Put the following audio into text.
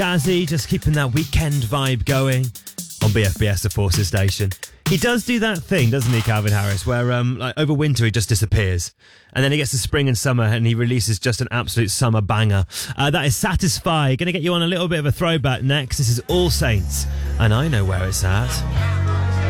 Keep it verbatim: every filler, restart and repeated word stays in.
Jazzy, just keeping that weekend vibe going on B F B S, the Forces station. He does do that thing, doesn't he, Calvin Harris, where um, like over winter he just disappears. And then he gets to spring and summer and he releases just an absolute summer banger. Uh, that is Satisfy. Going to get you on a little bit of a throwback next. This is All Saints, and I know where it's at.